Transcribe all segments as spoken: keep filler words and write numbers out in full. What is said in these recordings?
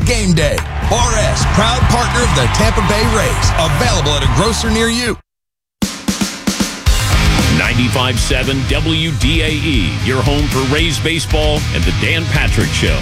Game Day. Bar S, proud partner of the Tampa Bay Rays. Available at a grocer near you. ninety-five point seven W D A E, your home for Rays baseball and the Dan Patrick Show.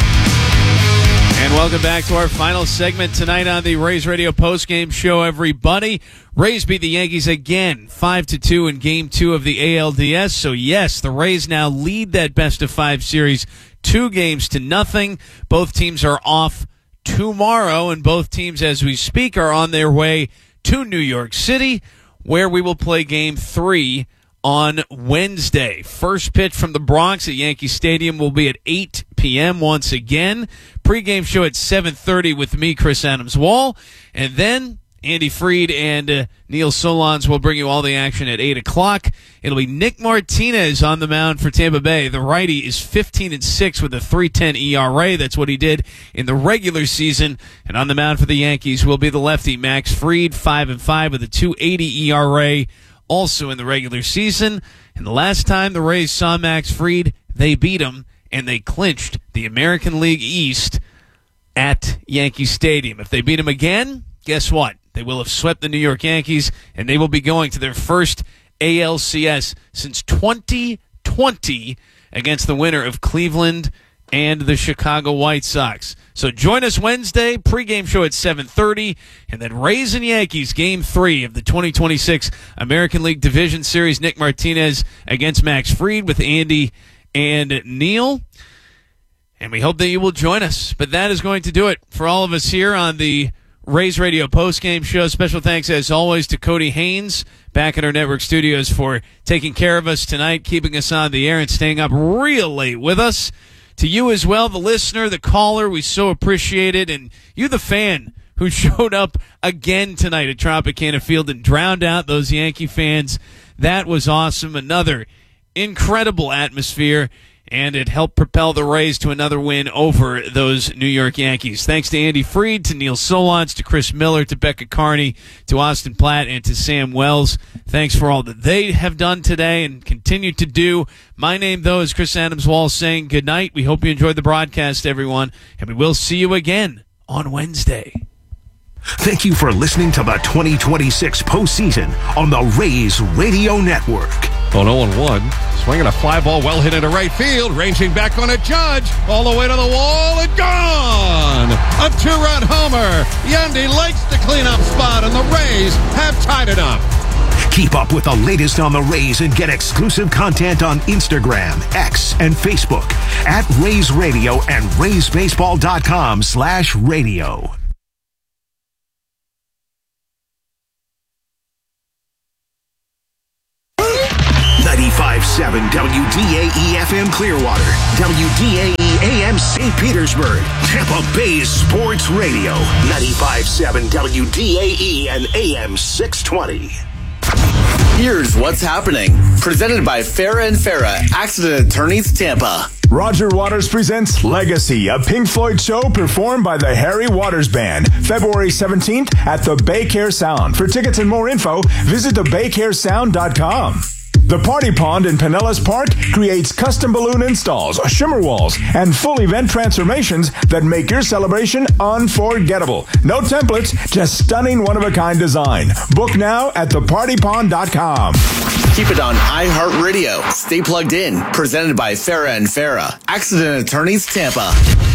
And welcome back to our final segment tonight on the Rays Radio postgame show, everybody. Rays beat the Yankees again, five to two in Game two of the A L D S. So, yes, the Rays now lead that best-of-five series two games to nothing. Both teams are off tomorrow, and both teams, as we speak, are on their way to New York City, where we will play Game three on Wednesday. First pitch from the Bronx at Yankee Stadium will be at eight p.m. once again. Pre-game show at seven thirty with me, Chris Adams-Wall. And then Andy Freed and uh, Neil Solondz will bring you all the action at eight o'clock. It'll be Nick Martinez on the mound for Tampa Bay. The righty is fifteen and six with a three ten E R A. That's what he did in the regular season. And on the mound for the Yankees will be the lefty, Max Fried, five and five with a two eighty E R A. Also in the regular season. And the last time the Rays saw Max Fried, they beat him, and they clinched the American League East at Yankee Stadium. If they beat him again, guess what? They will have swept the New York Yankees, and they will be going to their first A L C S since twenty twenty against the winner of Cleveland and the Chicago White Sox. So join us Wednesday, pregame show at seven thirty, and then Rays and Yankees, Game three of the twenty twenty-six American League Division Series. Nick Martinez against Max Fried with Andy and Neil. And we hope that you will join us. But that is going to do it for all of us here on the Rays Radio postgame show. Special thanks, as always, to Cody Haynes back in our network studios for taking care of us tonight, keeping us on the air and staying up real late with us. To you as well, the listener, the caller, we so appreciate it. And you, the fan, who showed up again tonight at Tropicana Field and drowned out those Yankee fans. That was awesome. Another incredible atmosphere, and it helped propel the Rays to another win over those New York Yankees. Thanks to Andy Freed, to Neil Solondz, to Chris Miller, to Becca Carney, to Austin Platt, and to Sam Wells. Thanks for all that they have done today and continue to do. My name, though, is Chris Adams-Wall saying good night. We hope you enjoyed the broadcast, everyone, and we will see you again on Wednesday. Thank you for listening to the twenty twenty-six postseason on the Rays Radio Network. On oh and one, swinging a fly ball well hit into right field, ranging back on a Judge, all the way to the wall and gone! A two-run homer. Yandy likes the cleanup spot, and the Rays have tied it up. Keep up with the latest on the Rays and get exclusive content on Instagram, X, and Facebook at Rays Radio and Rays Baseball dot com slash radio. ninety-five point seven W D A E F M Clearwater, W D A E A M Saint Petersburg, Tampa Bay Sports Radio, ninety-five point seven W D A E and A M six twenty. Here's what's happening. Presented by Farah and Farah, Accident Attorneys Tampa. Roger Waters presents Legacy, a Pink Floyd show performed by the Harry Waters Band, February seventeenth at the Baycare Sound. For tickets and more info, visit the baycare sound dot com. The Party Pond in Pinellas Park creates custom balloon installs, shimmer walls, and full event transformations that make your celebration unforgettable. No templates, just stunning one-of-a-kind design. Book now at the party pond dot com. Keep it on iHeartRadio. Stay plugged in. Presented by Farah and Farah, Accident Attorneys Tampa.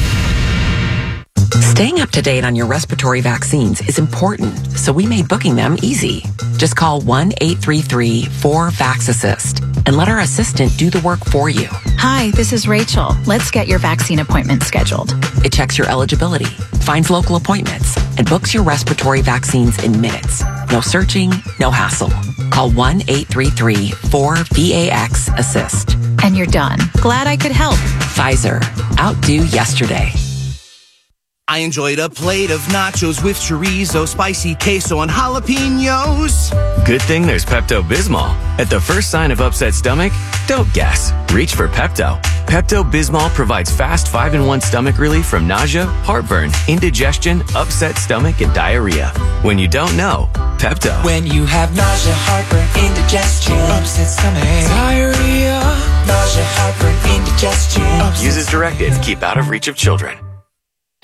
Staying up to date on your respiratory vaccines is important, so we made booking them easy. Just call one eight three three four VAX-ASSIST and let our assistant do the work for you. Hi, this is Rachel. Let's get your vaccine appointment scheduled. It checks your eligibility, finds local appointments, and books your respiratory vaccines in minutes. No searching, no hassle. Call one eight three three four VAX-ASSIST. And you're done. Glad I could help. Pfizer. Outdo yesterday. I enjoyed a plate of nachos with chorizo, spicy queso, and jalapenos. Good thing there's Pepto-Bismol. At the first sign of upset stomach, don't guess. Reach for Pepto. Pepto-Bismol provides fast five in one stomach relief from nausea, heartburn, indigestion, upset stomach, and diarrhea. When you don't know, Pepto. When you have nausea, heartburn, indigestion, upset stomach, diarrhea, nausea, heartburn, indigestion. Use as directed. Keep out of reach of children.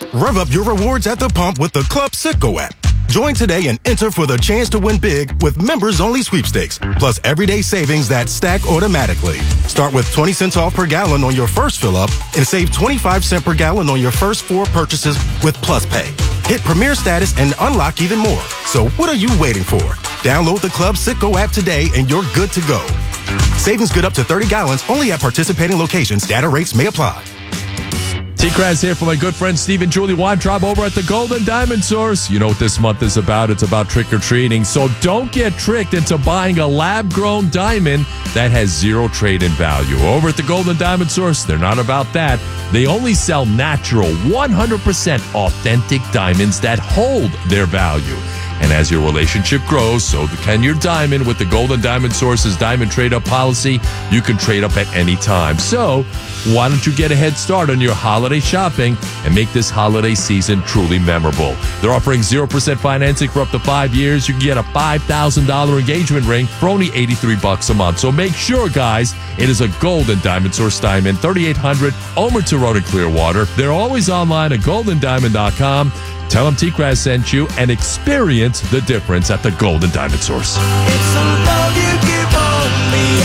Rev up your rewards at the pump with the Club Citgo app. Join today and enter for the chance to win big with members-only sweepstakes, plus everyday savings that stack automatically. Start with twenty cents off per gallon on your first fill-up and save twenty-five cents per gallon on your first four purchases with Plus Pay. Hit Premier status and unlock even more. So what are you waiting for? Download the Club Citgo app today and you're good to go. Savings good up to thirty gallons only at participating locations. Data rates may apply. T-Kraz here for my good friend Steve and Julie Weintraub over at the Golden Diamond Source. You know what this month is about. It's about trick-or-treating. So don't get tricked into buying a lab-grown diamond that has zero trade-in value. Over at the Golden Diamond Source, they're not about that. They only sell natural, one hundred percent authentic diamonds that hold their value. And as your relationship grows, so can your diamond. With the Golden Diamond Source's diamond trade-up policy, you can trade up at any time. So why don't you get a head start on your holiday shopping and make this holiday season truly memorable? They're offering zero percent financing for up to five years. You can get a five thousand dollars engagement ring for only eighty-three bucks a month. So make sure, guys, it is a Golden Diamond Source diamond, thirty-eight hundred Omerta Road in Clearwater. They're always online at golden diamond dot com. Tell them T-Kraz sent you and experience the difference at the Golden Diamond Source. It's the love you give only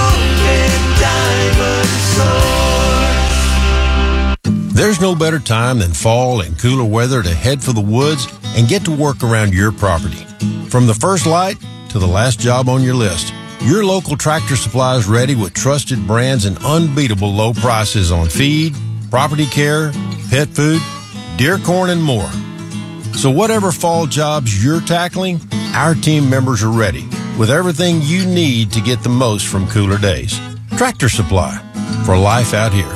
at Golden Diamond Source. There's no better time than fall and cooler weather to head for the woods and get to work around your property. From the first light to the last job on your list, your local Tractor Supply is ready with trusted brands and unbeatable low prices on feed, property care, pet food, deer corn, and more. So whatever fall jobs you're tackling, our team members are ready with everything you need to get the most from cooler days. Tractor Supply, for life out here.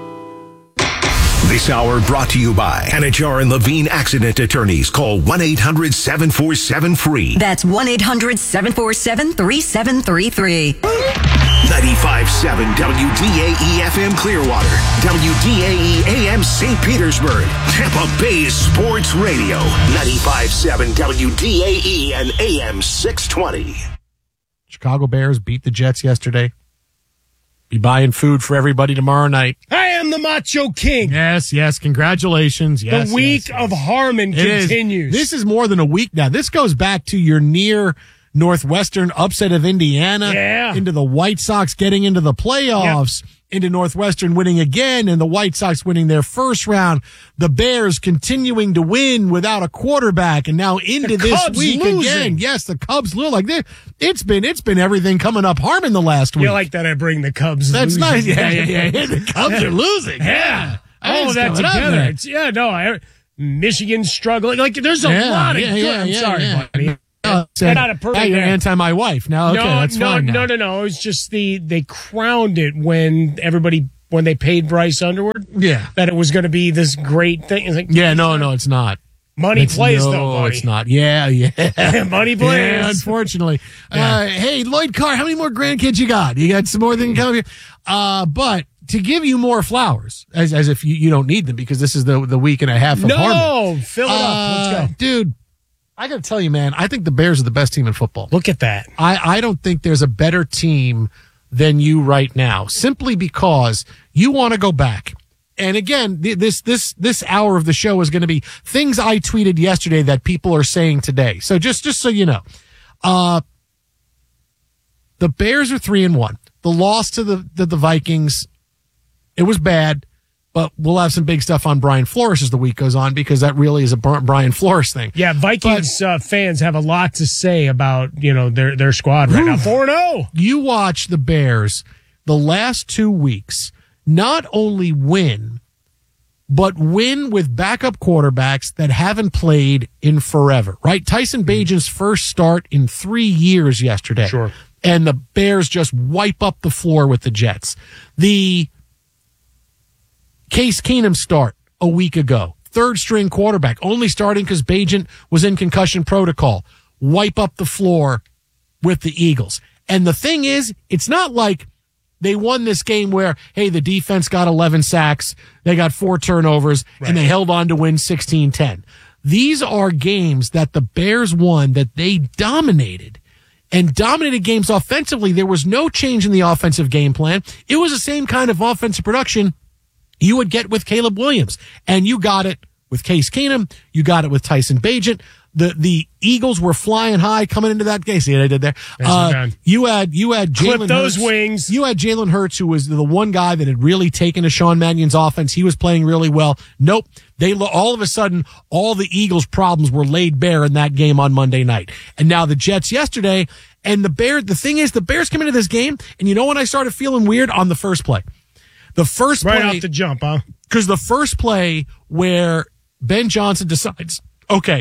This hour brought to you by Anajar and Levine Accident Attorneys. Call one eight hundred seven four seven free. That's one eight hundred seven four seven three seven three three. ninety-five point seven W D A E F M Clearwater, W D A E A M Saint Petersburg, Tampa Bay Sports Radio, ninety-five point seven W D A E and A M six twenty. Chicago Bears beat the Jets yesterday. Be buying food for everybody tomorrow night. I am the Macho King. Yes, yes, congratulations. Yes, the week yes, yes. of Harmon It continues. Is. This is more than a week now. This goes back to your near Northwestern upset of Indiana, yeah. into the White Sox getting into the playoffs, yep. into Northwestern winning again, and the White Sox winning their first round, the Bears continuing to win without a quarterback, and now into the this Cubs week losing. again. Yes, the Cubs lose like this. It's been it's been everything coming up Harmon the last week. You like that I bring the Cubs That's losing. nice. Yeah, yeah, yeah. The Cubs are losing. Yeah. yeah. All that together. It's, yeah, no, I, Michigan struggling. Like, there's a yeah, lot of yeah, good. yeah, I'm yeah, sorry, yeah. buddy. Uh, Get out of perfect. Hey, you're anti my wife now. Okay, no, that's no, fine. Now. No, no, no. It was just the they crowned it when everybody when they paid Bryce Underwood. Yeah, that it was going to be this great thing. It's like, yeah, no, no, it's not. Money it's, plays no, though, buddy. It's not. Yeah, yeah. Money plays. Yeah, unfortunately. Yeah. Uh, hey, Lloyd Carr, how many more grandkids you got? You got some more than coming? Uh, but to give you more flowers, as as if you, you don't need them because this is the the week and a half of no, Harmon. fill it uh, up. Let's go, dude. I got to tell you, man, I think the Bears are the best team in football. Look at that. I, I don't think there's a better team than you right now, simply because you want to go back. And again, th- this this this hour of the show is going to be things I tweeted yesterday that people are saying today. So just just so you know, uh, the Bears are three and one. The loss to the the, the Vikings, it was bad. But we'll have some big stuff on Brian Flores as the week goes on because that really is a Brian Flores thing. Yeah, Vikings but, uh, fans have a lot to say about, you know, their their squad right now. four and oh. You watch the Bears the last two weeks not only win, but win with backup quarterbacks that haven't played in forever, right? Tyson Bagent's first start in three years yesterday. Sure. And the Bears just wipe up the floor with the Jets. The Case Keenum start a week ago. Third string quarterback, only starting because Bagent was in concussion protocol. Wipe up the floor with the Eagles. And the thing is, it's not like they won this game where, hey, the defense got eleven sacks, they got four turnovers, right, and they held on to win sixteen ten. These are games that the Bears won that they dominated. And dominated games offensively. There was no change in the offensive game plan. It was the same kind of offensive production you would get with Caleb Williams. And you got it with Case Keenum. You got it with Tyson Bagent. The the Eagles were flying high coming into that game. See what I did there? Uh, you had you had Clip Jalen those Hurts. wings. You had Jalen Hurts, who was the one guy that had really taken to Sean Mannion's offense. He was playing really well. Nope. They all of a sudden, all the Eagles' problems were laid bare in that game on Monday night. And now the Jets yesterday, and the Bears. The thing is, the Bears come into this game, and you know when I started feeling weird? On the first play. The first right play, off the jump, huh? Because the first play where Ben Johnson decides, okay,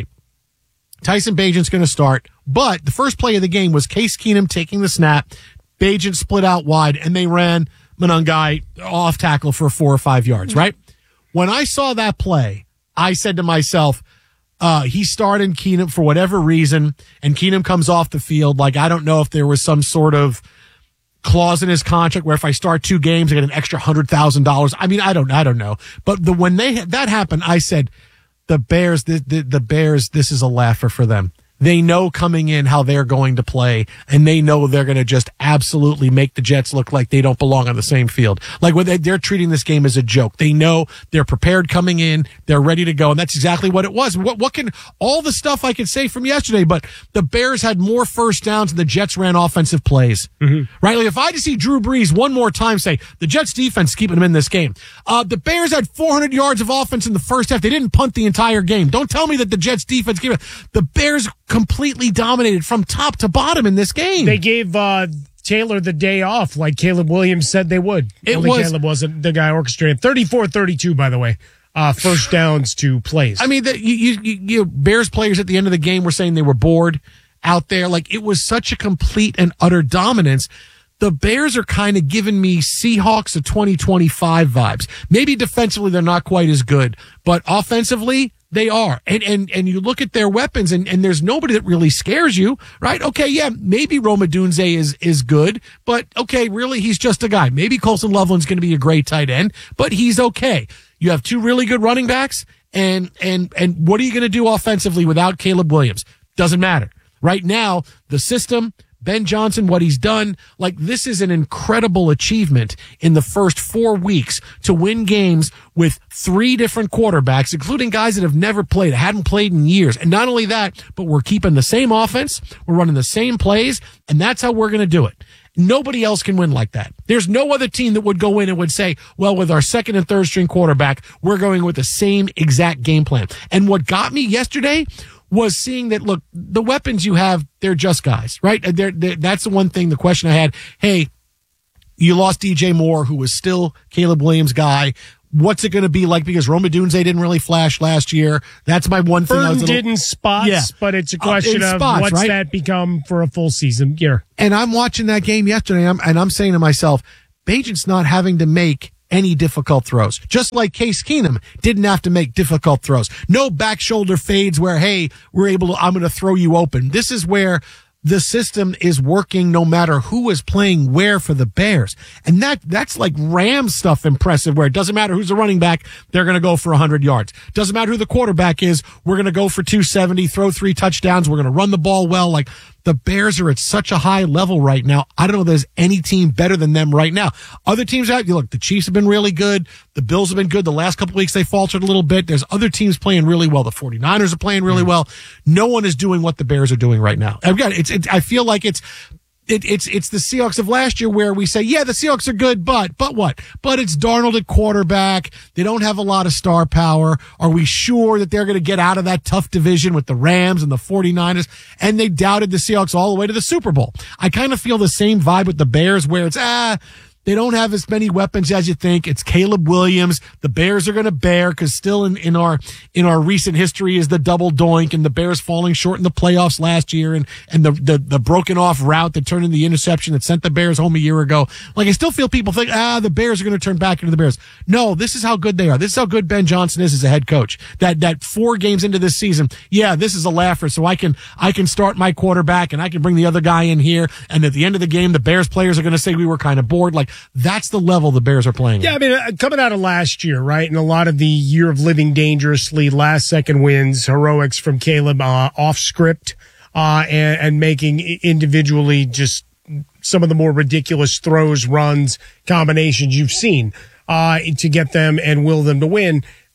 Tyson Bagent's going to start, but the first play of the game was Case Keenum taking the snap, Bagent split out wide, and they ran Monangai off tackle for four or five yards, right? When I saw that play, I said to myself, uh, he started Keenum for whatever reason, and Keenum comes off the field. Like, I don't know if there was some sort of clause in his contract where if I start two games, I get an extra one hundred thousand dollars. I mean, I don't, I don't know. But the, when they that happened, I said, the Bears, the, the, the Bears, this is a laugher for them. They know coming in how they're going to play, and they know they're going to just absolutely make the Jets look like they don't belong on the same field. Like when they, they're treating this game as a joke. They know they're prepared coming in, they're ready to go, and that's exactly what it was. What, what can all the stuff I could say from yesterday? But the Bears had more first downs, and the Jets ran offensive plays. Mm-hmm. Right? Like if I just see Drew Brees one more time say the Jets defense is keeping them in this game. Uh, the Bears had four hundred yards of offense in the first half. They didn't punt the entire game. Don't tell me that the Jets defense gave it. The Bears completely dominated from top to bottom in this game. They gave uh, Taylor the day off, like Caleb Williams said they would. It Only was, Caleb wasn't the guy orchestrated. thirty-four thirty-two, by the way, uh, first downs to plays. I mean, the, you, you, you Bears players at the end of the game were saying they were bored out there. Like, it was such a complete and utter dominance. The Bears are kind of giving me Seahawks of twenty twenty-five vibes. Maybe defensively they're not quite as good, but offensively they are. And and and you look at their weapons, and, and there's nobody that really scares you, right? Okay, yeah, maybe Rome Odunze is is good, but okay, really, he's just a guy. Maybe Colson Loveland's going to be a great tight end, but he's okay. You have two really good running backs, and and and what are you going to do offensively without Caleb Williams? Doesn't matter. Right now, the system, Ben Johnson, what he's done, like this is an incredible achievement in the first four weeks to win games with three different quarterbacks, including guys that have never played, hadn't played in years. And not only that, but we're keeping the same offense, we're running the same plays, and that's how we're going to do it. Nobody else can win like that. There's no other team that would go in and would say, well, with our second and third string quarterback, we're going with the same exact game plan. And what got me yesterday was seeing that, look, the weapons you have, they're just guys, right? They're, they're, that's the one thing, the question I had. Hey, you lost D J Moore, who was still Caleb Williams' guy. What's it going to be like? Because Rome Odunze didn't really flash last year. That's my one thing. Burton I was a little, didn't spots, yeah. but it's a question uh, of spots, what's right? that become for a full season year. And I'm watching that game yesterday, and I'm, and I'm saying to myself, Bagent's not having to make any difficult throws. Just like Case Keenum didn't have to make difficult throws. No back shoulder fades where, hey, we're able to, I'm going to throw you open. This is where the system is working no matter who is playing where for the Bears. And that that's like Rams stuff impressive, where it doesn't matter who's the running back, they're going to go for one hundred yards. Doesn't matter who the quarterback is, we're going to go for two seventy, throw three touchdowns, we're going to run the ball well. Like, the Bears are at such a high level right now. I don't know if there's any team better than them right now. Other teams out, you look, the Chiefs have been really good. The Bills have been good. The last couple of weeks they faltered a little bit. There's other teams playing really well. The 49ers are playing really well. No one is doing what the Bears are doing right now. Again, it's, it's I feel like it's It, it's it's the Seahawks of last year where we say, yeah, the Seahawks are good, but but what? But it's Darnold at quarterback. They don't have a lot of star power. Are we sure that they're going to get out of that tough division with the Rams and the 49ers? And they doubted the Seahawks all the way to the Super Bowl. I kind of feel the same vibe with the Bears, where it's, ah, they don't have as many weapons as you think. It's Caleb Williams. The Bears are going to bear, because still in, in our in our recent history is the double doink and the Bears falling short in the playoffs last year, and and the the, the broken off route that turned into the interception that sent the Bears home a year ago. Like, I still feel people think, ah, the Bears are going to turn back into the Bears. No, this is how good they are. This is how good Ben Johnson is as a head coach. That that four games into this season, yeah, this is a laugher. So I can I can start my quarterback and I can bring the other guy in here, and at the end of the game, the Bears players are going to say we were kind of bored. Like, that's the level the Bears are playing. Yeah, I mean, uh, coming out of last year, right, and a lot of the year of living dangerously, last second wins, heroics from Caleb uh, off script, uh, and, and making individually just some of the more ridiculous throws, runs, combinations you've seen uh, to get them and will them to win.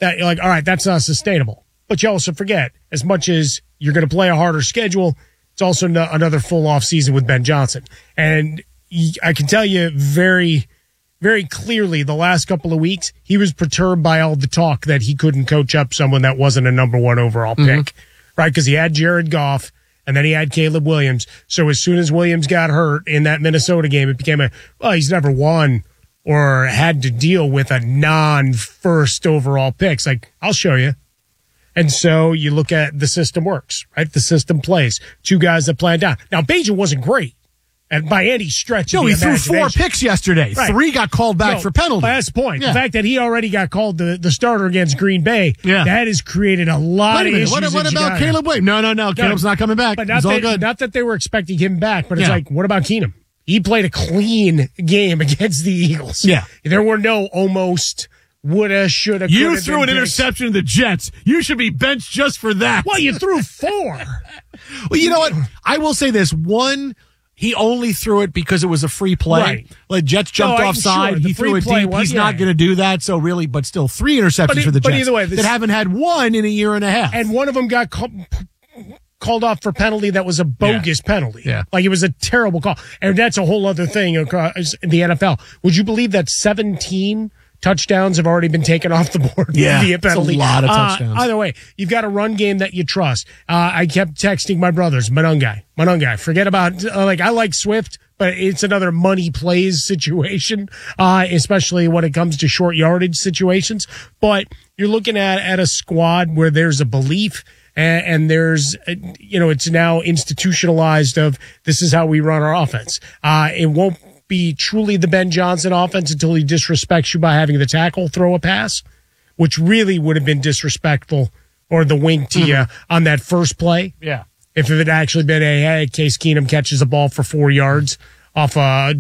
that you're like, all right, that's not sustainable. But you also forget, as much as you're going to play a harder schedule, it's also no, another full off season with Ben Johnson. And I can tell you very, very clearly the last couple of weeks, he was perturbed by all the talk that he couldn't coach up someone that wasn't a number one overall pick, mm-hmm. right? Because he had Jared Goff and then he had Caleb Williams. So as soon as Williams got hurt in that Minnesota game, it became a, well, he's never won or had to deal with a non-first overall pick. It's like, I'll show you. And so you look at the system works, right? The system plays. Two guys that plan down. Now, Bajan wasn't great. And by any stretch of no, the he threw four imagination. picks yesterday. Right. Three got called back no, for penalties. That's the point. Yeah. The fact that he already got called the, the starter against Green Bay, yeah. that has created a lot Wait a of minute. issues. What, what in about Chicago. Caleb Williams? No, no, no. Caleb's no, not coming back. But not He's all that, good. Not that they were expecting him back, but it's yeah. like, what about Keenum? He played a clean game against the Eagles. Yeah. There were no almost woulda, shoulda, You coulda threw an been interception to the Jets. You should be benched just for that. Well, you threw four. Well, you know what? I will say this. One, he only threw it because it was a free play. Right. Like Jets jumped No, I- offside. sure, the he threw it free play deep. was- He's yeah. not going to do that. So really, but still, three interceptions But it- for the but Jets either way, this- that haven't had one in a year and a half. And one of them got called, called off for penalty that was a bogus Yeah. penalty. Yeah. Like it was a terrible call. And that's a whole other thing across in the N F L. Would you believe that seventeen touchdowns have already been taken off the board Yeah, via it's a penalty? lot of Uh, touchdowns. either way, you've got a run game that you trust. Uh, I kept texting my brothers, Monungai, Monungai. Forget about, uh, like, I like Swift, but it's another money plays situation, uh, especially when it comes to short yardage situations. But you're looking at, at a squad where there's a belief and, and there's, uh, you know, it's now institutionalized of this is how we run our offense. Uh, it won't be truly the Ben Johnson offense until he disrespects you by having the tackle throw a pass, which really would have been disrespectful, or the wink to you on that first play. Yeah. If it had actually been a, hey, Case Keenum catches a ball for four yards off a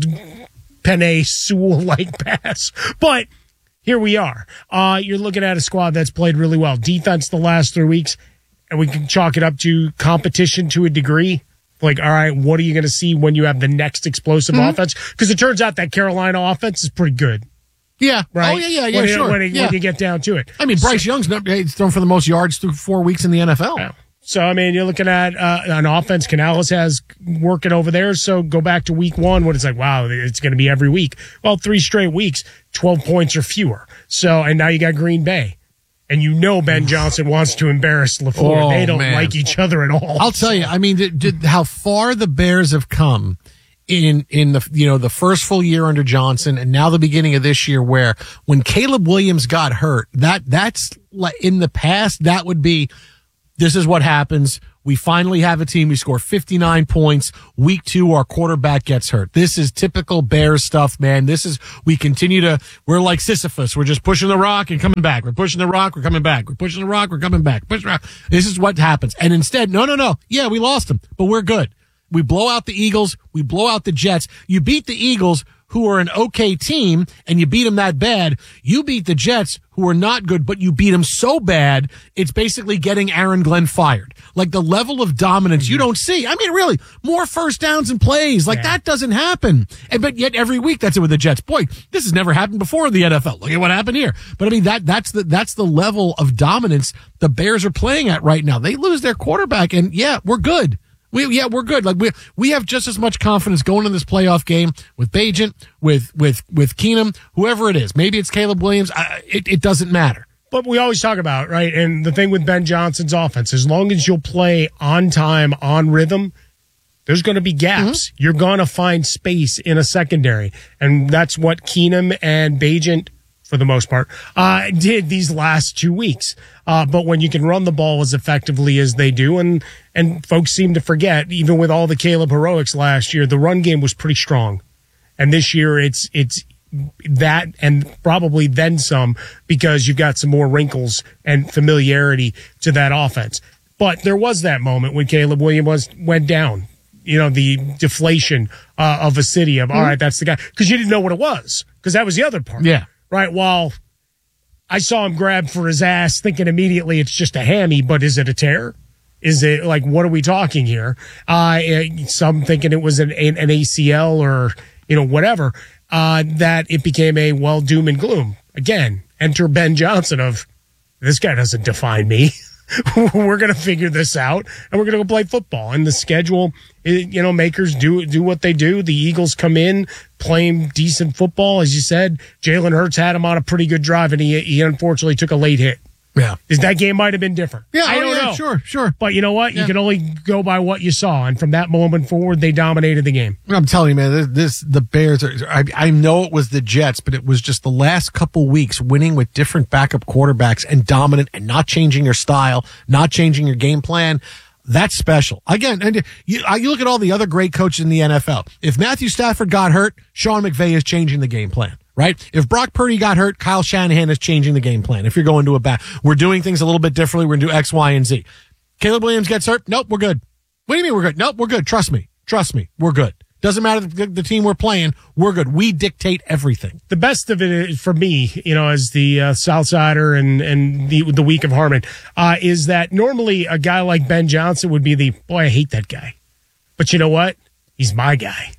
Penei Sewell-like pass. But here we are. Uh, you're looking at a squad that's played really well. Defense the last three weeks, and we can chalk it up to competition to a degree. Like, all right, what are you going to see when you have the next explosive Mm-hmm. offense? Because it turns out that Carolina offense is pretty good. Yeah. Right? Oh, yeah, yeah, yeah, when you, sure. When, you- yeah. when you get down to it. I mean, Bryce Young's not, he's thrown for the most yards through four weeks in the N F L. Yeah. So, I mean, you're looking at uh, an offense Canales has working over there. So go back to week one when it's like, wow, it's going to be every week. Well, three straight weeks, twelve points or fewer. So, and now you got Green Bay. And you know Ben Johnson wants to embarrass LaFleur. Oh, they don't man. like each other at all. I'll tell you. I mean, did, did, how far the Bears have come in in the you know the first full year under Johnson, and now the beginning of this year, where when Caleb Williams got hurt, that that's like in the past that would be. This is what happens. We finally have a team. We score fifty-nine points. Week two, our quarterback gets hurt. This is typical Bears stuff, man. This is, we continue to, we're like Sisyphus. We're just pushing the rock and coming back. We're pushing the rock. We're coming back. We're pushing the rock. We're coming back. Push the rock. This is what happens. And instead, no, no, no. Yeah, we lost them, but we're good. We blow out the Eagles. We blow out the Jets. You beat the Eagles, who are an okay team, and you beat them that bad. You beat the Jets, who are not good, but you beat them so bad, it's basically getting Aaron Glenn fired. Like the level of dominance you don't see. I mean, really, more first downs and plays. Like that doesn't happen. And, but yet every week that's it with the Jets. Boy, this has never happened before in the N F L. Look at what happened here. But I mean, that, that's the, that's the level of dominance the Bears are playing at right now. They lose their quarterback, and yeah, we're good. We, yeah, we're good. Like we, we have just as much confidence going in this playoff game with Bajent, with, with, with Keenum, whoever it is. Maybe it's Caleb Williams. I, it, it doesn't matter. But we always talk about, right? And the thing with Ben Johnson's offense, as long as you'll play on time, on rhythm, there's going to be gaps. Mm-hmm. You're going to find space in a secondary. And that's what Keenum and Bajent, for the most part, uh, did these last two weeks. Uh, but when you can run the ball as effectively as they do, and, and folks seem to forget, even with all the Caleb heroics last year, the run game was pretty strong. And this year it's, it's that and probably then some, because you've got some more wrinkles and familiarity to that offense. But there was that moment when Caleb Williams was, went down, you know, the deflation uh, of a city of, mm-hmm. all right, that's the guy. Because you didn't know what it was, because that was the other part. Yeah. Right. While I saw him grab for his ass, thinking immediately it's just a hammy, but is it a tear? Is it like, what are we talking here? Uh, some thinking it was an, an A C L or, you know, whatever, uh, that it became a, well, doom and gloom. Again, enter Ben Johnson of, this guy doesn't define me. We're going to figure this out, and we're going to go play football. And the schedule, you know, makers do do what they do. The Eagles come in playing decent football. As you said, Jalen Hurts had him on a pretty good drive, and he, he unfortunately took a late hit. Yeah. Is that game might have been different. Yeah, I oh, don't yeah, know. Sure, sure. But you know what? Yeah. You can only go by what you saw. And from that moment forward, they dominated the game. I'm telling you, man, this, this the Bears are, I, I know it was the Jets, but it was just the last couple weeks winning with different backup quarterbacks and dominant and not changing your style, not changing your game plan. That's special. Again, and you, you look at all the other great coaches in the N F L. If Matthew Stafford got hurt, Sean McVay is changing the game plan. Right? If Brock Purdy got hurt, Kyle Shanahan is changing the game plan. If you're going to a back, we're doing things a little bit differently. We're going to do X, Y, and Z. Caleb Williams gets hurt. Nope, we're good. What do you mean we're good? Nope, we're good. Trust me. Trust me. We're good. Doesn't matter the, the team we're playing. We're good. We dictate everything. The best of it is, for me, you know, as the uh, Southsider and, and the, the week of Harmon, uh, is that normally a guy like Ben Johnson would be the, boy, I hate that guy. But you know what? He's my guy.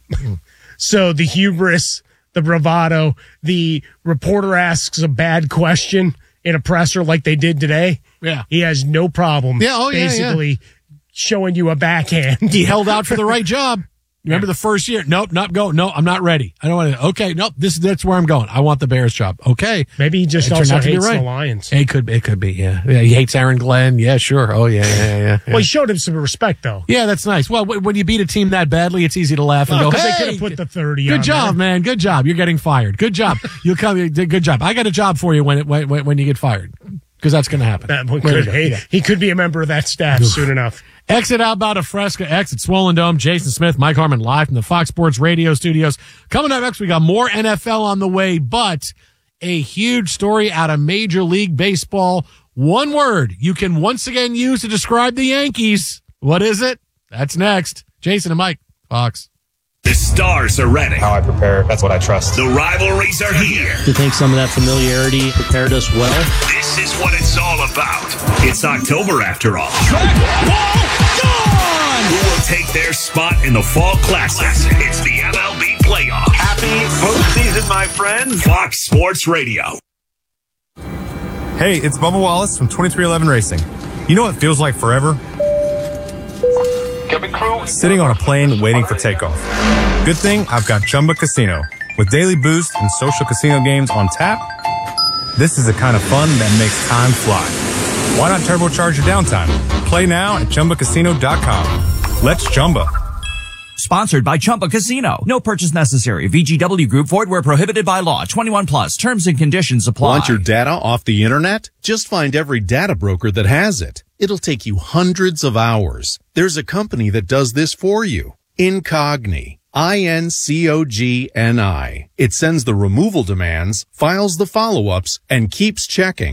So the hubris, the bravado, the reporter asks a bad question in a presser like they did today. Yeah. He has no problem Yeah, oh, yeah, basically yeah. showing you a backhand. He held out for the right job. Remember the first year? Nope, not go. No, I'm not ready. I don't want to. Okay, nope. This that's where I'm going. I want the Bears job. Okay. Maybe he just It turned also out to be hates right. the Lions. It could. It could be. Yeah. Yeah. He hates Aaron Glenn. Yeah. Sure. Oh yeah. Yeah. Yeah. yeah. Well, he showed him some respect, though. Yeah, that's nice. Well, w- when you beat a team that badly, it's easy to laugh and Oh, go, 'cause "Hey, they could have put the thirty good on job, there. man. Good job. You're getting fired. Good job. You'll come. you did Good job. I got a job for you when it when, when you get fired, because that's going to happen. That one Way to could, go. hey, Yeah. he could be a member of that staff soon enough. Exit Outbound of Fresca, exit Swollen Dome. Jason Smith, Mike Harmon live from the Fox Sports Radio studios. Coming up next, we got more N F L on the way, but a huge story out of Major League Baseball. One word you can once again use to describe the Yankees. What is it? That's next. Jason and Mike, Fox. The stars are ready. How I prepare, that's what I trust. The rivalries are here. I think some of that familiarity prepared us well. This is what it's all about. It's October after all. Track, ball, gone! Who will take their spot in the Fall Classic? It's the M L B playoffs. Happy postseason, my friends. Fox Sports Radio. Hey, it's Bubba Wallace from twenty-three eleven Racing. You know what feels like forever? Sitting on a plane waiting for takeoff. Good thing I've got Chumba Casino. With daily boost and social casino games on tap, this is the kind of fun that makes time fly. Why not turbocharge your downtime? Play now at Chumba Casino dot com. Let's Chumba. Sponsored by Chumba Casino. No purchase necessary. V G W Group. Void where prohibited by law. twenty-one plus. Terms and conditions apply. Want your data off the internet? Just find every data broker that has it. It'll take you hundreds of hours. There's a company that does this for you. Incogni. I N C O G N I. It sends the removal demands, files the follow-ups, and keeps checking.